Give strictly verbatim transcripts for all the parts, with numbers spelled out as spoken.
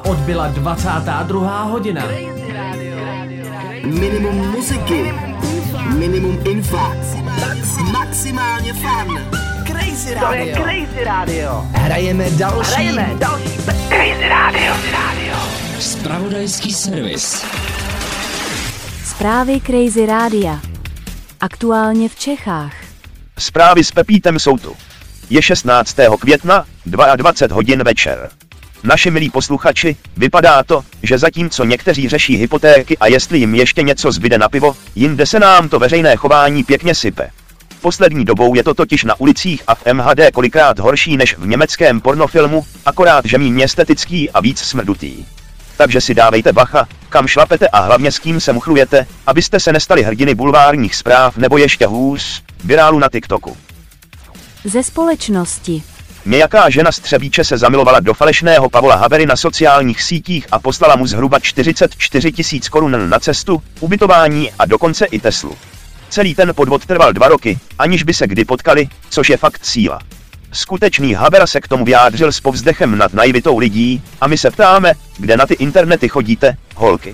Odbyla dvacátá druhá hodina. Minimum muziky, minimum info, maximálně fun. Crazy Radio. To je Crazy Radio. Hrajeme další. Hrajeme další. Crazy Radio. Zpravodajský servis. Zprávy Crazy Rádia. Aktuálně v Čechách. Zprávy s Pepítem jsou tu. Je šestnáctého května, dvacet dva hodin večer. Naši milí posluchači, vypadá to, že zatímco někteří řeší hypotéky a jestli jim ještě něco zbyde na pivo, jinde se nám to veřejné chování pěkně sype. Poslední dobou je to totiž na ulicích a v M H D kolikrát horší než v německém pornofilmu, akorát že méně estetický a víc smrdutý. Takže si dávejte bacha, kam šlapete a hlavně s kým se muchlujete, abyste se nestali hrdiny bulvárních zpráv nebo ještě hůř, virálu na TikToku. Ze společnosti. Nějaká žena z Třebíče se zamilovala do falešného Pavola Habery na sociálních sítích a poslala mu zhruba čtyřicet čtyři tisíc korun na cestu, ubytování a dokonce i Teslu. Celý ten podvod trval dva roky, aniž by se kdy potkali, což je fakt síla. Skutečný Habera se k tomu vyjádřil s povzdechem nad naivitou lidí a my se ptáme, kde na ty internety chodíte, holky.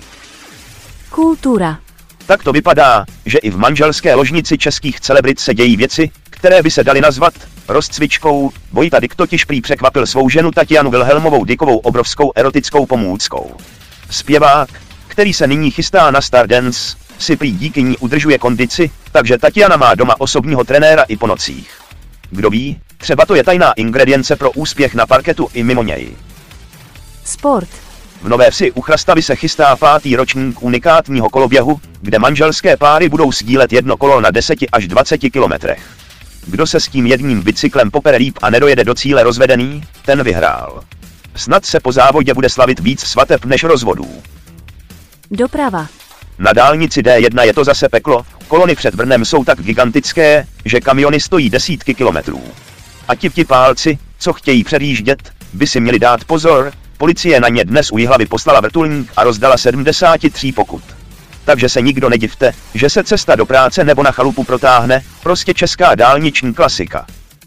Kultura. Tak to vypadá, že i v manželské ložnici českých celebrit se dějí věci, které by se daly nazvat rozcvičkou. Vojta Dyk totiž prý překvapil svou ženu Tatianu Wilhelmovou Dykovou obrovskou erotickou pomůckou. Zpěvák, který se nyní chystá na Stardance, si prý díky ní udržuje kondici, takže Tatiana má doma osobního trenéra i po nocích. Kdo ví, třeba to je tajná ingredience pro úspěch na parketu i mimo něj. Sport. V Nové Vsi u Chrastavy se chystá pátý ročník unikátního koloběhu, kde manželské páry budou sdílet jedno kolo na deseti až dvaceti kilometrech. Kdo se s tím jedním bicyklem popere líp a nedojede do cíle rozvedený, ten vyhrál. Snad se po závodě bude slavit víc svateb než rozvodů. Doprava. Na dálnici D jedna je to zase peklo, kolony před Brnem jsou tak gigantické, že kamiony stojí desítky kilometrů. A ti vtipálci, co chtějí předjíždět, by si měli dát pozor, policie na ně dnes u Jihlavy poslala vrtulník a rozdala sedmdesát tři pokut. Takže se nikdo nedivte, že se cesta do práce nebo na chalupu protáhne, prostě česká dálniční klasika.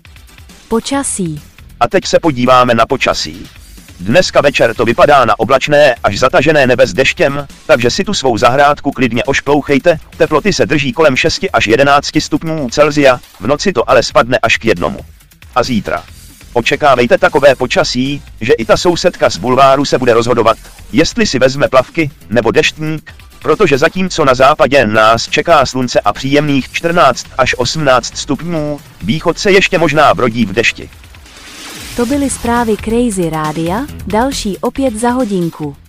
Počasí. A teď se podíváme na počasí. Dneska večer to vypadá na oblačné až zatažené nebe s deštěm, takže si tu svou zahrádku klidně ošplouchejte, teploty se drží kolem šesti až jedenácti stupňů Celsia, v noci to ale spadne až k jednomu. A zítra. Očekávejte takové počasí, že i ta sousedka z bulváru se bude rozhodovat, jestli si vezme plavky nebo deštník, protože zatímco na západě nás čeká slunce a příjemných čtrnáct až osmnáct stupňů, východ se ještě možná brodí v dešti. To byly zprávy Crazy Rádia, další opět za hodinku.